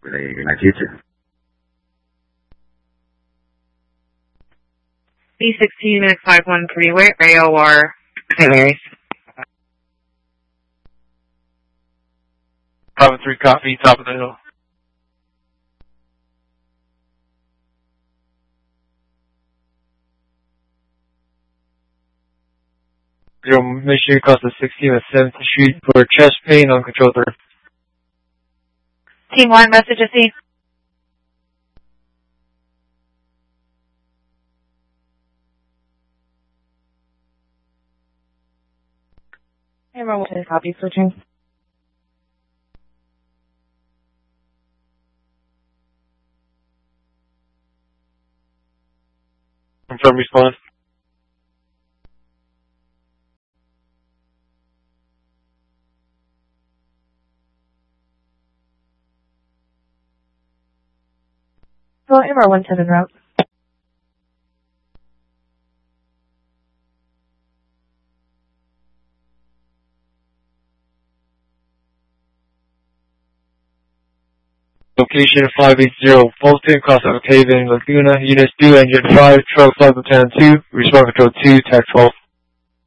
relay 922. B16 51 freeway, AOR, St. Mary's. 5-3 copy, top of the hill. Zero, make sure you cross the 16th and 17th Street for chest pain, uncontrolled third. Team 1, message to C. Camera 1, copy, switching. Confirm response. So, MR 17 route. Location 580, Fulton, cross Octavian, Laguna, units 2, engine 5, truck 5 Lieutenant 2, response control 2, tech 12.